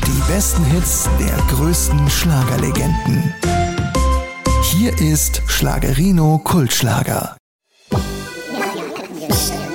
Die besten Hits der größten Schlagerlegenden. Hier ist Schlagerino Kultschlager. Ja,